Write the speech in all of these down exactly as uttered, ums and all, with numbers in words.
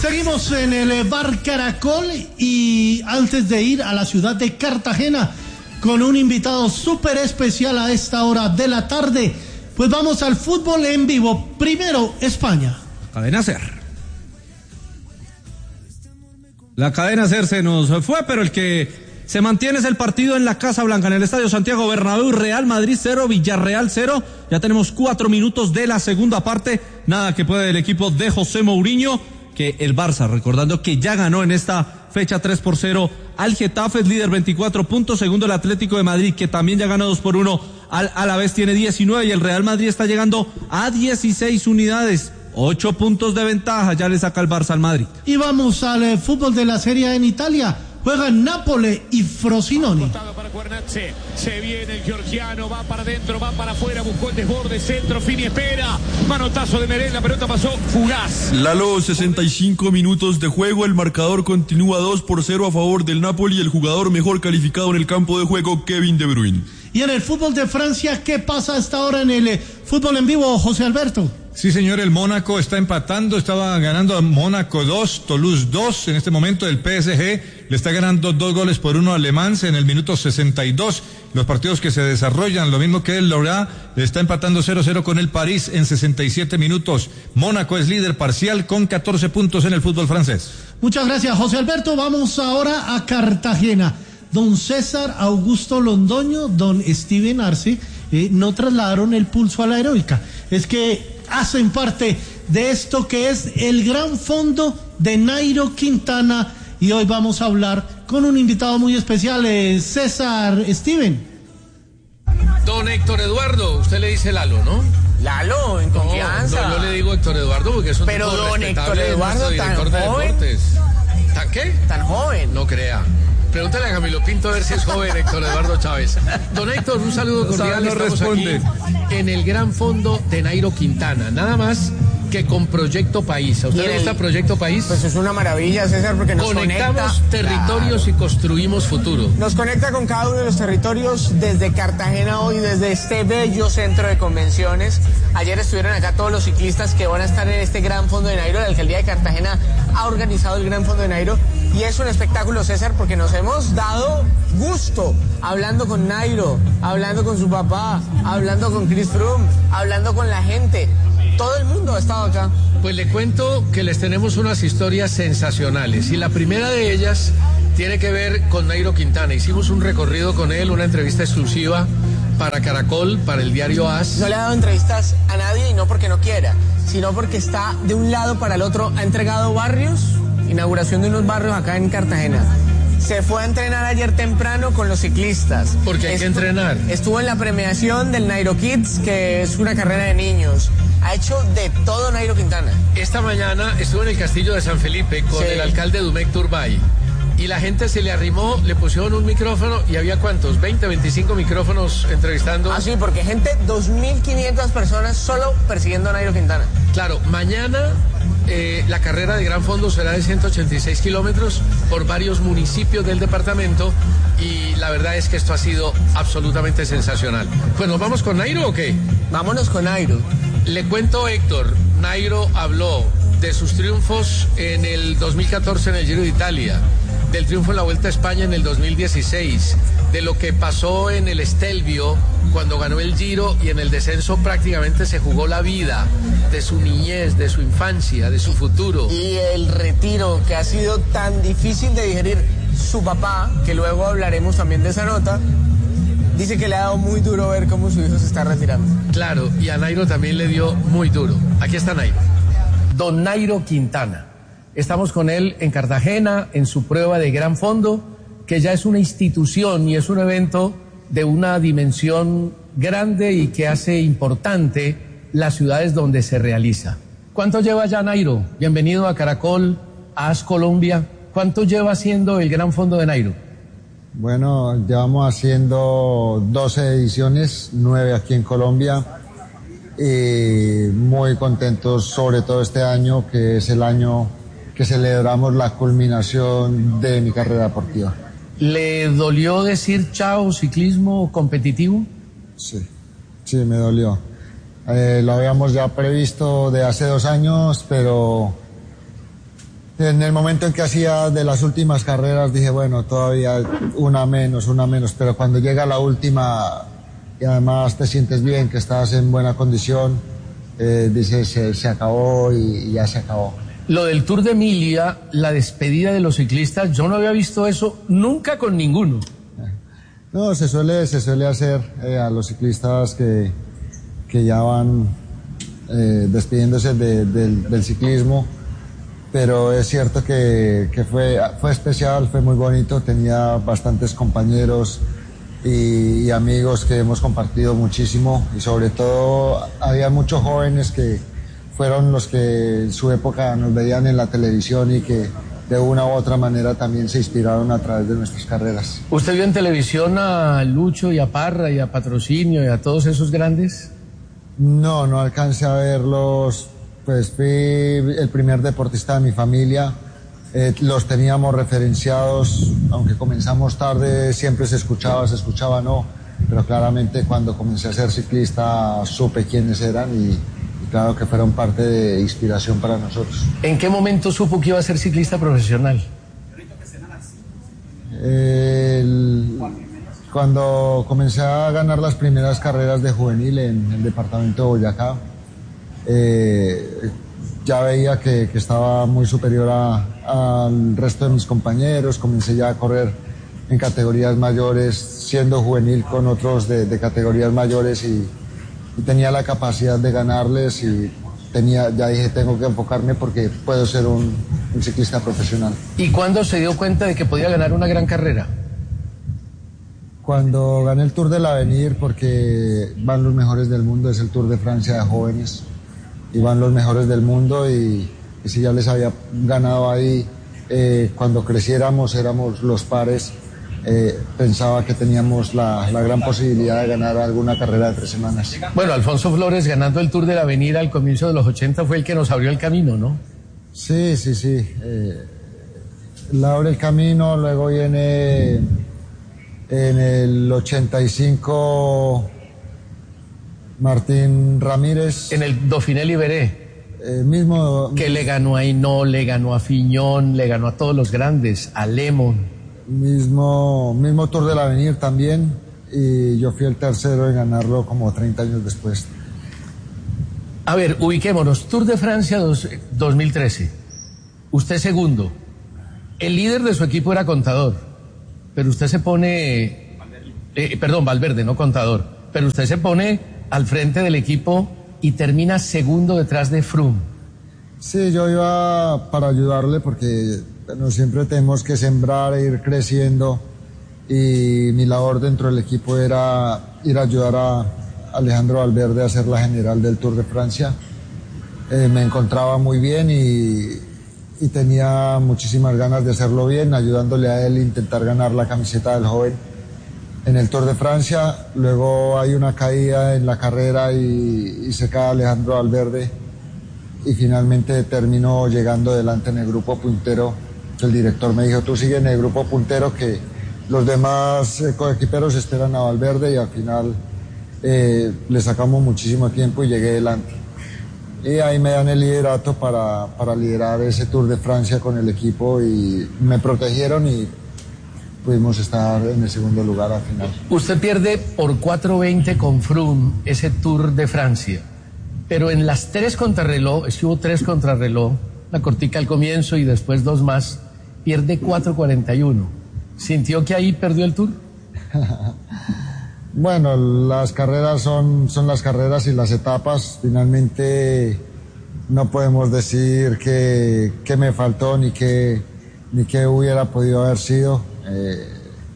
Seguimos en el Bar Caracol y antes de ir a la ciudad de Cartagena con un invitado súper especial a esta hora de la tarde, pues vamos al fútbol en vivo. Primero, España. Cadena Ser. La cadena Ser se nos fue, pero el que se mantiene es el partido en la Casa Blanca, en el Estadio Santiago Bernabéu. Real Madrid cero, Villarreal cero. Ya tenemos cuatro minutos de la segunda parte. Nada que puede el equipo de José Mourinho, que el Barça, recordando que ya ganó en esta fecha tres por cero al Getafe, es líder veinticuatro puntos, segundo el Atlético de Madrid, que también ya ganó dos por uno al Alavés, tiene diecinueve, y el Real Madrid está llegando a dieciséis unidades, ocho puntos de ventaja, ya le saca el Barça al Madrid. Y vamos al eh, fútbol de la Serie A en Italia. Juegan Nápoles y Frosinone. Para Cuernazze, se viene el georgiano, va para adentro, va para afuera, buscó el desborde, centro, Fini espera, manotazo de Merén, la pelota pasó fugaz. Lalo, sesenta y cinco minutos de juego, el marcador continúa dos por cero a favor del Napoli, el jugador mejor calificado en el campo de juego, Kevin De Bruyne. Y en el fútbol de Francia, ¿qué pasa hasta ahora en el eh, fútbol en vivo, José Alberto? Sí, señor, el Mónaco está empatando, estaba ganando a Mónaco dos, Toulouse dos, en este momento el P S G le está ganando dos goles por uno a Le Mans en el minuto sesenta y dos, los partidos que se desarrollan, lo mismo que el Lorient le está empatando cero cero con el París en sesenta y siete minutos, Mónaco es líder parcial con catorce puntos en el fútbol francés. Muchas gracias, José Alberto, vamos ahora a Cartagena. Don César Augusto Londoño, don Steven Arce, eh, no trasladaron el pulso a la heroica, es que hacen parte de esto que es el gran fondo de Nairo Quintana, y hoy vamos a hablar con un invitado muy especial, eh, César Steven. Don Héctor Eduardo, usted le dice Lalo, ¿no? Lalo, en confianza. No, no, yo le digo Héctor Eduardo porque es un Pero tipo don Héctor respetable, Eduardo, director tan de joven. deportes. ¿Tan qué? Tan joven. No crea. Pregúntale a Camilo Pinto a ver si es joven Héctor Eduardo Chávez. Don Héctor, un saludo cordial. No Estamos responde. aquí en el gran fondo de Nairo Quintana. Nada más que con Proyecto País. ¿A usted Y le el- gusta Proyecto País? Pues es una maravilla, César, porque nos Conectamos conecta. territorios Claro. y construimos futuro. Nos conecta con cada uno de los territorios desde Cartagena hoy, desde este bello centro de convenciones. Ayer estuvieron acá todos los ciclistas que van a estar en este gran fondo de Nairo. La alcaldía de Cartagena ha organizado el gran fondo de Nairo y es un espectáculo, César, porque nos hemos dado gusto hablando con Nairo, hablando con su papá, hablando con Chris Froome, hablando con la gente. Todo el mundo ha estado acá. Pues le cuento que les tenemos unas historias sensacionales y la primera de ellas tiene que ver con Nairo Quintana. Hicimos un recorrido con él, una entrevista exclusiva para Caracol, para el diario AS. No le ha dado entrevistas a nadie y no porque no quiera, sino porque está de un lado para el otro. Ha entregado barrios, inauguración de unos barrios acá en Cartagena. Se fue a entrenar ayer temprano con los ciclistas. Porque hay que Estu- entrenar. Estuvo en la premiación del Nairo Kids, que es una carrera de niños. Ha hecho de todo Nairo Quintana. Esta mañana estuve en el castillo de San Felipe con Sí. el alcalde Dumec Turbay y la gente se le arrimó, le pusieron un micrófono y había ¿cuántos? veinte, veinticinco micrófonos entrevistando. Ah, sí, porque gente, dos mil quinientas personas solo persiguiendo a Nairo Quintana. Claro, mañana eh, la carrera de Gran Fondo será de ciento ochenta y seis kilómetros por varios municipios del departamento y la verdad es que esto ha sido absolutamente sensacional. Pues nos vamos con Nairo o qué? Vámonos con Nairo. Le cuento, Héctor, Nairo habló de sus triunfos en el dos mil catorce en el Giro de Italia, del triunfo en la Vuelta a España en el dos mil dieciséis, de lo que pasó en el Stelvio cuando ganó el Giro y en el descenso prácticamente se jugó la vida, de su niñez, de su infancia, de su futuro. Y el retiro que ha sido tan difícil de digerir. Su papá, que luego hablaremos también de esa nota, dice que le ha dado muy duro ver cómo su hijo se está retirando. Claro, y a Nairo también le dio muy duro. Aquí está Nairo. Don Nairo Quintana. Estamos con él en Cartagena, en su prueba de Gran Fondo, que ya es una institución y es un evento de una dimensión grande y que hace importante las ciudades donde se realiza. ¿Cuánto lleva ya Nairo? Bienvenido a Caracol, a AS Colombia. ¿Cuánto lleva haciendo el Gran Fondo de Nairo? Bueno, llevamos haciendo doce ediciones, nueve aquí en Colombia, y muy contentos sobre todo este año, que es el año que celebramos la culminación de mi carrera deportiva. ¿Le dolió decir chao ciclismo competitivo? Sí, sí, me dolió. Eh, lo habíamos ya previsto de hace dos años, pero En el momento en que hacía de las últimas carreras dije, bueno, todavía una menos, una menos, pero cuando llega la última y además te sientes bien, que estás en buena condición, eh, dices, se, se acabó y, y ya se acabó. Lo del Tour de Emilia, la despedida de los ciclistas, yo no había visto eso nunca con ninguno. No, se suele, se suele hacer eh, a los ciclistas que, que ya van eh, despidiéndose de, del, del ciclismo. Pero es cierto que, que fue, fue especial, fue muy bonito, tenía bastantes compañeros y, y amigos que hemos compartido muchísimo y sobre todo había muchos jóvenes que fueron los que en su época nos veían en la televisión y que de una u otra manera también se inspiraron a través de nuestras carreras. ¿Usted vio en televisión a Lucho y a Parra y a Patrocinio y a todos esos grandes? No, no alcancé a verlos. Pues fui el primer deportista de mi familia, eh, los teníamos referenciados, aunque comenzamos tarde, siempre se escuchaba, se escuchaba no, pero claramente cuando comencé a ser ciclista supe quiénes eran y, y claro que fueron parte de inspiración para nosotros. ¿En qué momento supo que iba a ser ciclista profesional? El, cuando comencé a ganar las primeras carreras de juvenil en el departamento de Boyacá, Eh, ya veía que, que estaba muy superior a, al resto de mis compañeros, comencé ya a correr en categorías mayores, siendo juvenil con otros de, de categorías mayores y, y tenía la capacidad de ganarles y tenía, ya dije, tengo que enfocarme porque puedo ser un, un ciclista profesional. ¿Y cuándo se dio cuenta de que podía ganar una gran carrera? Cuando gané el Tour del Avenir, porque van los mejores del mundo, es el Tour de Francia de jóvenes. Iban los mejores del mundo y, y si ya les había ganado ahí, eh, cuando creciéramos éramos los pares, eh, pensaba que teníamos la, la gran posibilidad de ganar alguna carrera de tres semanas. Bueno, Alfonso Flores ganando el Tour del Avenir al comienzo de los ochenta fue el que nos abrió el camino, ¿no? Sí, sí, sí. Eh, le abre el camino, luego viene en el ochenta y cinco... Martín Ramírez. En el Dauphiné Libéré. Eh, mismo. Que le ganó a Hinault, le ganó a Fignon, le ganó a todos los grandes, a Lemon. Mismo, mismo Tour del Avenir también. Y yo fui el tercero en ganarlo como treinta años después. A ver, ubiquémonos. Tour de Francia dos, dos mil trece. Usted segundo. El líder de su equipo era Contador. Pero usted se pone. Eh, perdón, Valverde, no Contador. Pero usted se pone al frente del equipo y termina segundo detrás de Froome. Sí, yo iba para ayudarle porque bueno, siempre tenemos que sembrar e ir creciendo y mi labor dentro del equipo era ir a ayudar a Alejandro Valverde a ser la general del Tour de Francia. Eh, me encontraba muy bien y, y tenía muchísimas ganas de hacerlo bien, ayudándole a él a intentar ganar la camiseta del joven en el Tour de Francia. Luego hay una caída en la carrera y, y se cae Alejandro Valverde y finalmente terminó llegando delante en el grupo puntero. El director me dijo, tú sigue en el grupo puntero que los demás eh, coequiperos esperan a Valverde y al final eh, le sacamos muchísimo tiempo y llegué delante. Y ahí me dan el liderato para, para liderar ese Tour de Francia con el equipo y me protegieron y pudimos estar en el segundo lugar al final. Usted pierde por cuatro veinte con Froome ese Tour de Francia, pero en las tres contrarreloj, estuvo tres contrarreloj, la cortica al comienzo y después dos más, pierde cuatro cuarenta y uno. ¿Sintió que ahí perdió el Tour? Bueno, las carreras son, son las carreras y las etapas. Finalmente no podemos decir que, que me faltó ni que, ni que hubiera podido haber sido. Eh,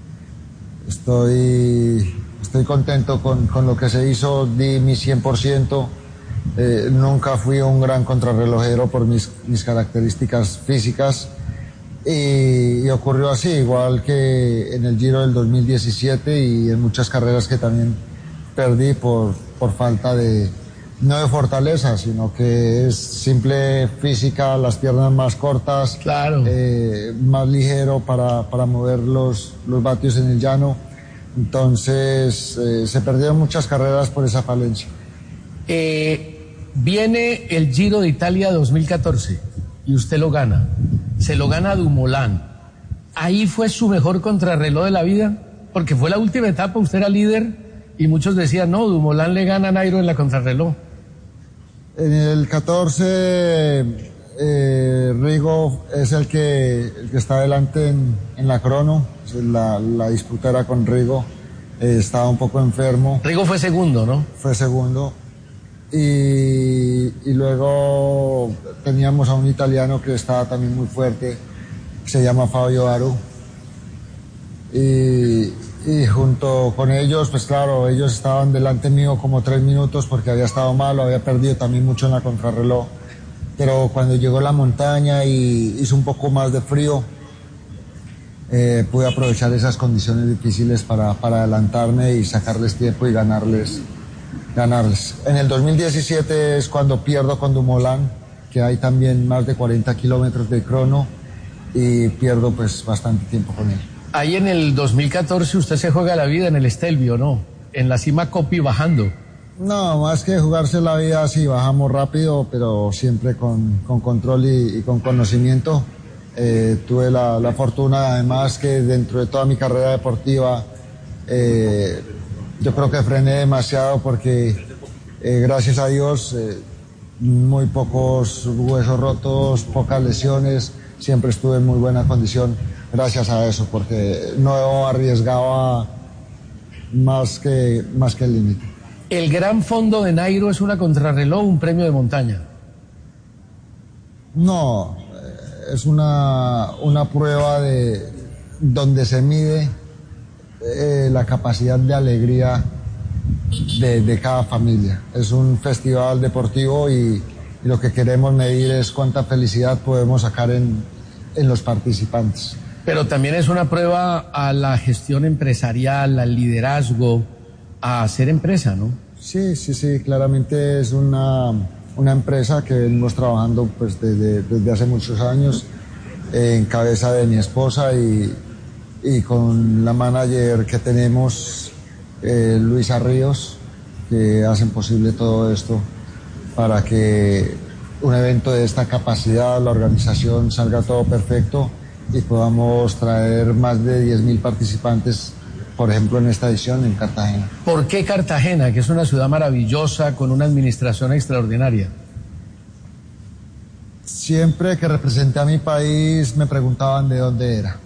estoy, estoy contento con, con lo que se hizo, di mi cien por ciento. Eh, nunca fui un gran contrarrelojero por mis, mis características físicas y, y ocurrió así, igual que en el Giro del dos mil diecisiete y en muchas carreras que también perdí por, por falta de, no de fortaleza, sino que es simple física, las piernas más cortas, claro. eh, más ligero para, para mover los, los vatios en el llano. Entonces eh, se perdieron muchas carreras por esa falencia. Eh, viene el Giro de Italia dos mil catorce y usted lo gana. se lo gana Dumoulin. ¿Ahí fue su mejor contrarreloj de la vida? Porque fue la última etapa, usted era líder y muchos decían, no, Dumoulin le gana a Nairo en la contrarreloj. En el catorce, eh, Rigo es el que, el que está adelante en, en la crono. La, la disputa era con Rigo. Eh, estaba un poco enfermo. Rigo fue segundo, ¿no? Fue segundo. Y, y luego teníamos a un italiano que estaba también muy fuerte, que se llama Fabio Aru. Y, y junto con ellos, pues claro, ellos estaban delante mío como tres minutos porque había estado malo, había perdido también mucho en la contrarreloj. Pero cuando llegó la montaña y hizo un poco más de frío, eh, pude aprovechar esas condiciones difíciles para, para adelantarme y sacarles tiempo y ganarles. ganarles. En el dos mil diecisiete es cuando pierdo con Dumoulin, que hay también más de cuarenta kilómetros de crono, y pierdo pues bastante tiempo con él. Ahí en el dos mil catorce usted se juega la vida en el Stelvio, ¿no? En la cima Coppi bajando. No, más que jugarse la vida, sí, bajamos rápido, pero siempre con, con control y, y con conocimiento. Eh, tuve la, la fortuna, además, que dentro de toda mi carrera deportiva, eh, yo creo que frené demasiado porque, eh, gracias a Dios, eh, muy pocos huesos rotos, pocas lesiones, siempre estuve en muy buena condición gracias a eso, porque no arriesgaba más que, más que el límite. ¿El Gran Fondo de Nairo es una contrarreloj o un premio de montaña? No, es una, una prueba de donde se mide eh, la capacidad de alegría de, de cada familia. Es un festival deportivo y, y lo que queremos medir es cuánta felicidad podemos sacar en, en los participantes. Pero también es una prueba a la gestión empresarial, al liderazgo, a hacer empresa, ¿no? Sí, sí, sí, claramente es una, una empresa que venimos trabajando pues desde, desde hace muchos años, eh, en cabeza de mi esposa y, y con la manager que tenemos, eh, Luisa Ríos, que hacen posible todo esto para que un evento de esta capacidad, la organización, salga todo perfecto y podamos traer más de diez mil participantes, por ejemplo, en esta edición en Cartagena. ¿Por qué Cartagena, que es una ciudad maravillosa con una administración extraordinaria? Siempre que representé a mi país me preguntaban de dónde era.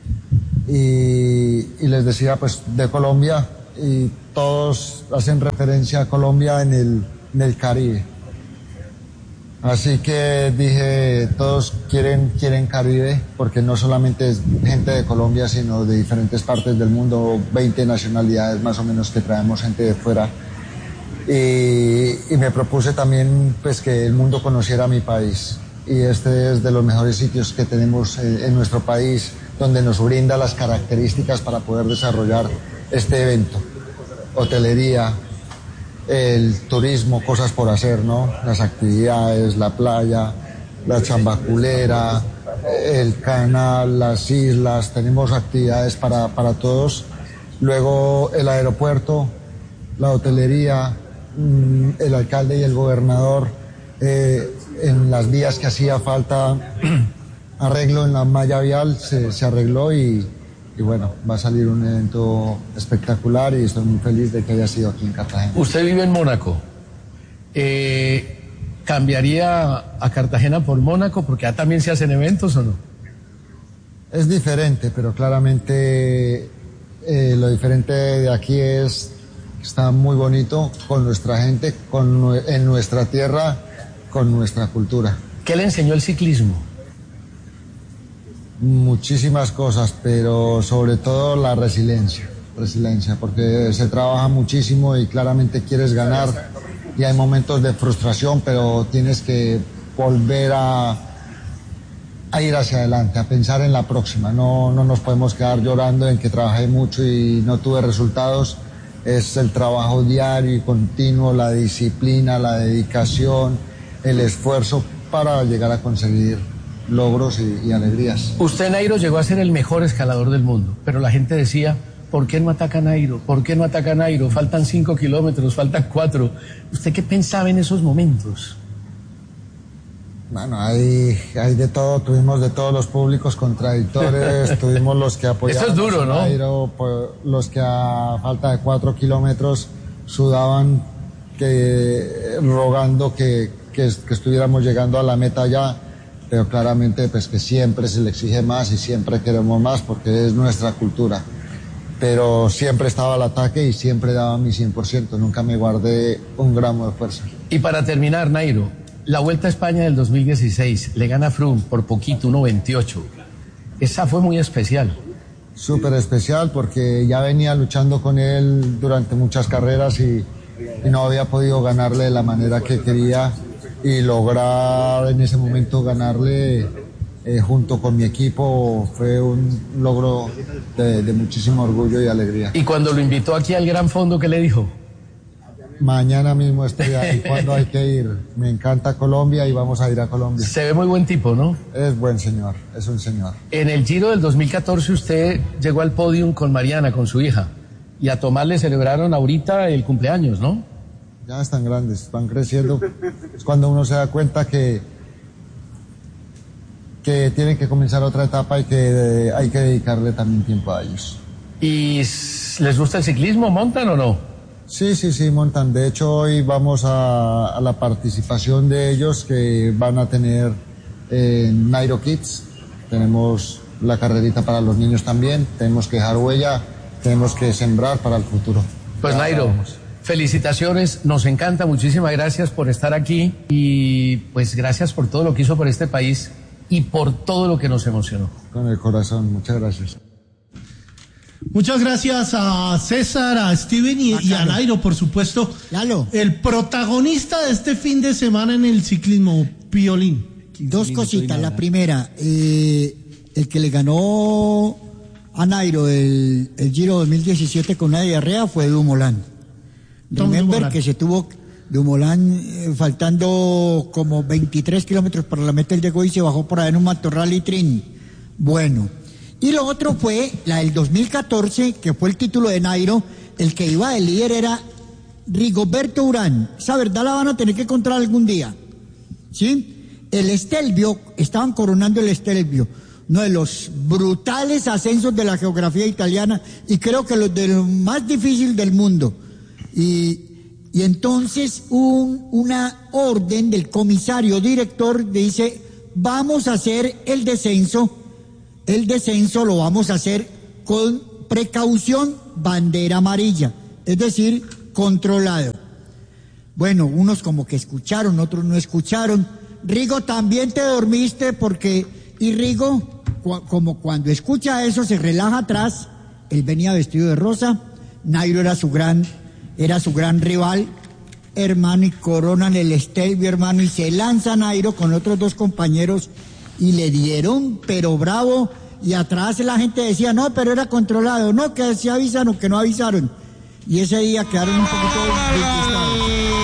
Y, y les decía, pues, de Colombia, y todos hacen referencia a Colombia en el, en el Caribe. Así que dije, todos quieren, quieren Caribe, porque no solamente es gente de Colombia, sino de diferentes partes del mundo, veinte nacionalidades más o menos que traemos gente de fuera. Y, y me propuse también pues que el mundo conociera mi país. Y este es de los mejores sitios que tenemos en, en nuestro país, donde nos brinda las características para poder desarrollar este evento. Hotelería, el turismo, cosas por hacer, ¿no? Las actividades, la playa, la chambaculera, el canal, las islas, tenemos actividades para, para todos. Luego el aeropuerto, la hotelería, el alcalde y el gobernador, eh, en las vías que hacía falta arreglo en la malla vial, se, se arregló y Y bueno, va a salir un evento espectacular y estoy muy feliz de que haya sido aquí en Cartagena. Usted vive en Mónaco. Eh, ¿Cambiaría a Cartagena por Mónaco? Porque allá también se hacen eventos, ¿o no? Es diferente, pero claramente eh, lo diferente de aquí es que está muy bonito con nuestra gente, con, en nuestra tierra, con nuestra cultura. ¿Qué le enseñó el ciclismo? Muchísimas cosas, pero sobre todo la resiliencia, resiliencia, porque se trabaja muchísimo y claramente quieres ganar y hay momentos de frustración, pero tienes que volver a, a ir hacia adelante, a pensar en la próxima. No, no nos podemos quedar llorando en que trabajé mucho y no tuve resultados. Es el trabajo diario y continuo, la disciplina, la dedicación, el esfuerzo para llegar a conseguir logros y, y alegrías. Usted, Nairo, llegó a ser el mejor escalador del mundo, pero la gente decía, ¿por qué no ataca a Nairo? ¿Por qué no ataca a Nairo? Faltan cinco kilómetros, faltan cuatro. ¿Usted qué pensaba en esos momentos? Bueno, hay, hay de todo, tuvimos de todos los públicos contradictores, tuvimos los que apoyaban. Eso es duro, ¿no? Nairo, los que a falta de cuatro kilómetros sudaban que, rogando que, que, que estuviéramos llegando a la meta ya, pero claramente pues que siempre se le exige más y siempre queremos más porque es nuestra cultura. Pero siempre estaba al ataque y siempre daba mi cien por ciento, nunca me guardé un gramo de fuerza. Y para terminar, Nairo, la Vuelta a España del dos mil dieciséis, le gana Froome por poquito, uno veintiocho. Esa fue muy especial. Súper especial porque ya venía luchando con él durante muchas carreras y, y no había podido ganarle de la manera que quería, y lograr en ese momento ganarle eh, junto con mi equipo fue un logro de, de muchísimo orgullo y alegría. Y cuando lo invitó aquí al Gran Fondo, ¿qué le dijo? Mañana mismo estoy ahí, cuando hay que ir. Me encanta Colombia y vamos a ir a Colombia. Se ve muy buen tipo, ¿no? Es buen señor, es un señor. En el Giro del dos mil catorce usted llegó al podium con Mariana, con su hija, y a Tomás le celebraron ahorita el cumpleaños, ¿no? Ya están grandes, van creciendo. Es cuando uno se da cuenta que que tienen que comenzar otra etapa y que eh, hay que dedicarle también tiempo a ellos. ¿Y les gusta el ciclismo? ¿Montan o no? Sí, sí, sí, montan. De hecho, hoy vamos a, a la participación de ellos que van a tener eh, Nairo Kids. Tenemos la carrerita para los niños también. Tenemos que dejar huella, tenemos que sembrar para el futuro. Pues Nairo, felicitaciones, nos encanta, muchísimas gracias por estar aquí y pues gracias por todo lo que hizo por este país y por todo lo que nos emocionó. Con el corazón, muchas gracias. Muchas gracias a César, a Steven y, y a Nairo, por supuesto. Lalo. El protagonista de este fin de semana en el ciclismo, Piolín. Dos cositas. La primera, eh, el que le ganó a Nairo el, el Giro dos mil diecisiete con una diarrea fue Dumoulin. Remember que se tuvo Dumoulin eh, faltando como veintitrés kilómetros para la meta, él llegó y se bajó por ahí en un matorral y trin. Bueno. Y lo otro fue la del dos mil catorce, que fue el título de Nairo. El que iba de líder era Rigoberto Urán. Esa verdad la van a tener que encontrar algún día. ¿Sí? El Stelvio, estaban coronando el Stelvio, uno de los brutales ascensos de la geografía italiana y creo que los de lo más difícil del mundo. Y, y entonces un, una orden del comisario director dice, vamos a hacer el descenso. El descenso lo vamos a hacer con precaución, bandera amarilla, es decir, controlado. Bueno, unos como que escucharon, otros no escucharon. Rigo, también te dormiste porque, y Rigo, cu- como cuando escucha eso, se relaja atrás. Él venía vestido de rosa, Nairo era su gran, era su gran rival, hermano, y coronan el Stelvio, hermano, y se lanza Nairo con otros dos compañeros y le dieron, pero bravo, y atrás la gente decía, no, pero era controlado, no, que se avisaron, que no avisaron, y ese día quedaron un poquito disgustados.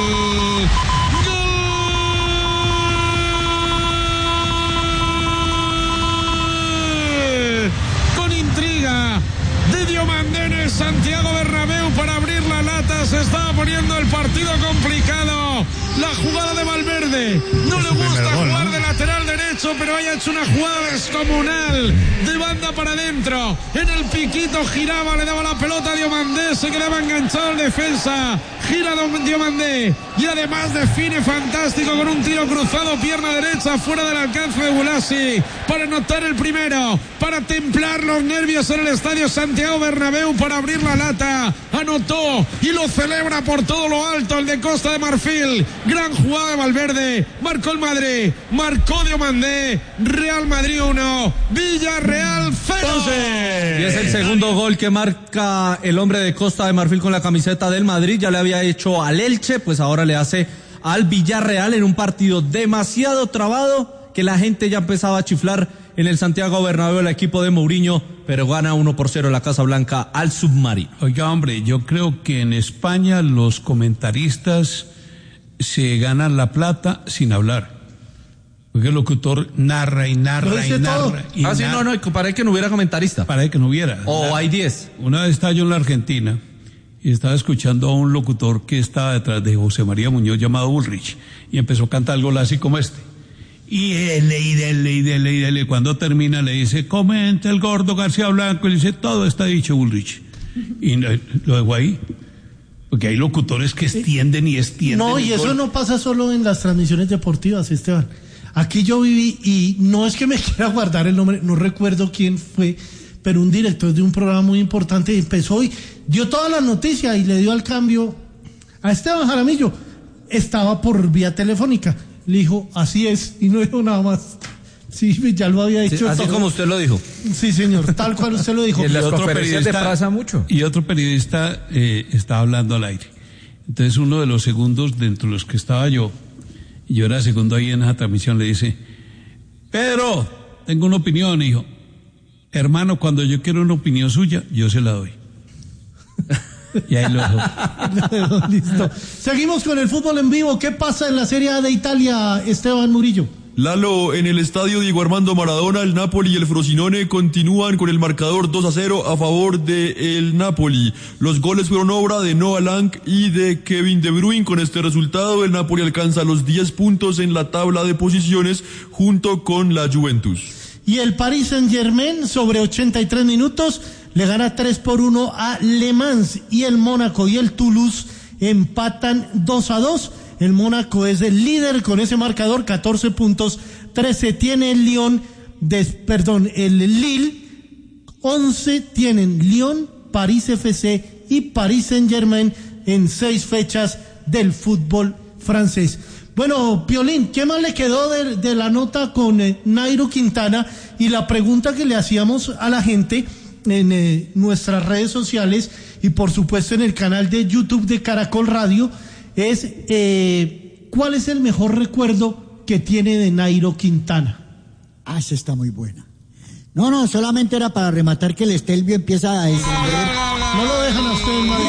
Con intriga de Diomandé en el Santiago Bernabéu para abrir la lata, se estaba poniendo el partido complicado. La jugada de Valverde, no le gusta jugar de lateral derecho, pero haya hecho una jugada descomunal, de banda para adentro, en el piquito giraba, le daba la pelota a Diomandé, se quedaba enganchado en defensa, gira Diomandé, y además define fantástico con un tiro cruzado, pierna derecha, fuera del alcance de Bulasi, para anotar el primero, para templar los nervios en el estadio Santiago Bernabéu, para abrir la lata, anotó, y lo celebra por todo lo alto el de Costa de Marfil. Gran jugada de Valverde, marcó el Madrid, marcó Diomandé, Real Madrid uno, Villarreal cero. Y es el segundo gol que marca el hombre de Costa de Marfil con la camiseta del Madrid. Ya le había hecho al Elche, pues ahora le hace al Villarreal en un partido demasiado trabado que la gente ya empezaba a chiflar en el Santiago Bernabéu, el equipo de Mourinho, pero gana uno por cero la Casa Blanca al Submarino. Oiga, hombre, yo creo que en España los comentaristas se ganan la plata sin hablar. Porque el locutor narra y narra y narra. Y ah, sí, narra. no, no, para que no hubiera comentarista. Para que no hubiera. O Narra. hay diez. Una vez estaba yo en la Argentina y estaba escuchando a un locutor que estaba detrás de José María Muñoz llamado Ulrich y empezó a cantar algo así como este. Y dele, y dele, y dele, y dele. Cuando termina le dice, comenta el gordo García Blanco, y le dice, todo está dicho, Bullrich. Y lo dejo ahí. Porque hay locutores que extienden y extienden. No, y eso gol. No pasa solo en las transmisiones deportivas, Esteban. Aquí yo viví, y no es que me quiera guardar el nombre, no recuerdo quién fue, pero un director de un programa muy importante empezó y dio toda la noticia y le dio al cambio a Esteban Jaramillo. Estaba por vía telefónica. Le dijo, así es, y no dijo nada más. Sí, ya lo había dicho. Sí, así todo. Como usted lo dijo. Sí, señor, tal cual usted lo dijo. Y en las conferencias de prensa mucho. Y otro periodista eh, estaba hablando al aire. Entonces uno de los segundos, dentro de los que estaba yo, y yo era segundo ahí en esa transmisión, le dice, Pedro, tengo una opinión, hijo. Hermano, cuando yo quiero una opinión suya, yo se la doy. Y ahí lo dejo. Listo. Seguimos con el fútbol en vivo. ¿Qué pasa en la Serie A de Italia, Esteban Murillo? Lalo, en el estadio Diego Armando Maradona, el Napoli y el Frosinone continúan con el marcador dos a cero a favor del Napoli. Los goles fueron obra de Noah Lang y de Kevin De Bruyne. Con este resultado, el Napoli alcanza los diez puntos en la tabla de posiciones junto con la Juventus. Y el Paris Saint-Germain, sobre ochenta y tres minutos, le gana tres por uno a Le Mans, y el Mónaco y el Toulouse empatan dos a dos. El Mónaco es el líder con ese marcador, catorce puntos, trece tiene el Lyon, de, perdón, el Lille, once tienen Lyon, París F C y Paris Saint-Germain en seis fechas del fútbol francés. Bueno, Piolín, ¿qué más le quedó de, de la nota con eh, Nairo Quintana? Y la pregunta que le hacíamos a la gente en eh, nuestras redes sociales y por supuesto en el canal de YouTube de Caracol Radio es eh, ¿cuál es el mejor recuerdo que tiene de Nairo Quintana? Ah, esa está muy buena. No, no, solamente era para rematar que el Estelvio empieza a descender. No lo dejan a usted en Madrid.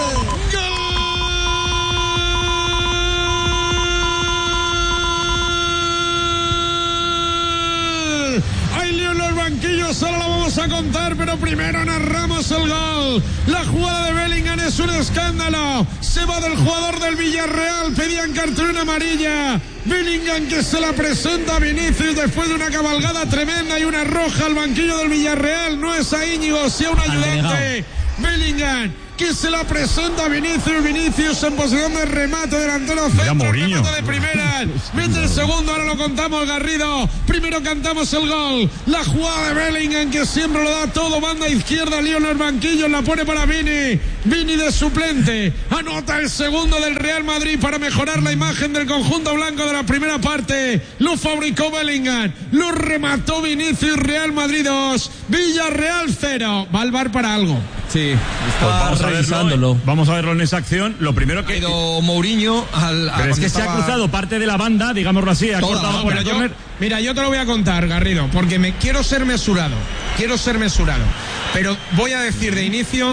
Ahora lo vamos a contar, pero primero narramos el gol. La jugada de Bellingham es un escándalo. Se va del jugador del Villarreal, pedían cartulina amarilla. Bellingham que se la presenta a Vinicius después de una cabalgada tremenda y una roja al banquillo del Villarreal. No es a Íñigo, sí a un ayudante. Bellingham que se la presenta a Vinicius, Vinicius en posición de remate, delantero centro, remate de primera, mete el segundo, ahora lo contamos, Garrido, primero cantamos el gol, la jugada de Bellingham que siempre lo da todo, banda izquierda, Lío en el banquillo, la pone para Vini, Vini de suplente, anota el segundo del Real Madrid para mejorar la imagen del conjunto blanco de la primera parte, lo fabricó Bellingham, lo remató Vinicius, Real Madrid dos, Villarreal cero, va al V A R para algo. Sí, está pues revisándolo. Vamos a verlo en esa acción. Lo primero que... Ha ido Mourinho al... Pero es que estaba... se ha cruzado parte de la banda, digámoslo así, ha cortado no, por el córner. Mira, yo te lo voy a contar, Garrido, porque me quiero ser mesurado. Quiero ser mesurado. Pero voy a decir de inicio